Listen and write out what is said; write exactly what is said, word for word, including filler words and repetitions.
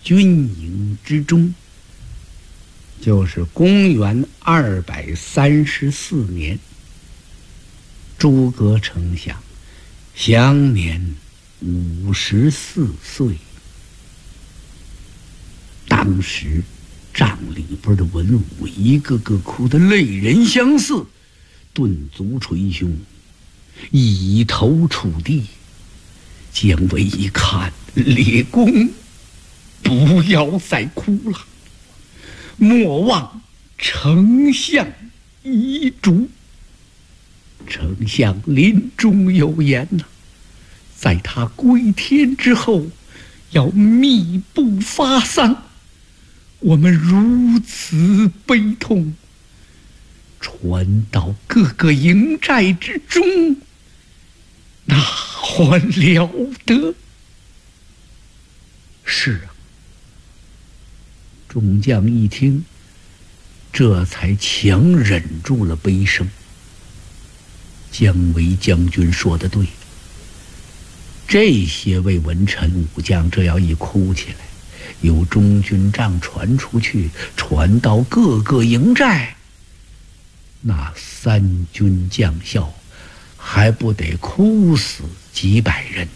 军营之中，就是公元二百三十四年，诸葛丞相享年五十四岁。当时帐里边的文武一个个哭得泪人相似，顿足捶胸，以头触地。姜维一看，列公不要再哭了，莫忘丞相遗嘱。丞相临终有言呐、啊，在他归天之后，要密不发丧。我们如此悲痛，传到各个营寨之中，那还了得？是啊，众将一听，这才强忍住了悲声。姜维将军说得对，这些位文臣武将，这要一哭起来，由中军帐传出去，传到各个营寨，那三军将校还不得哭死几百人呢？